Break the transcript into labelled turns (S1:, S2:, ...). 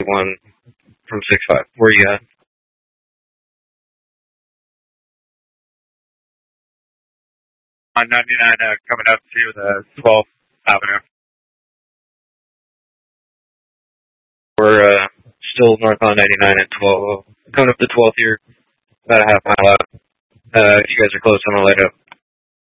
S1: one from 6-5. Where you at?
S2: On 99, coming up to the 12th Avenue.
S1: We're still north on 99 at 12. Coming up to 12th here, about a half mile out. If you guys are close, I'm gonna light up.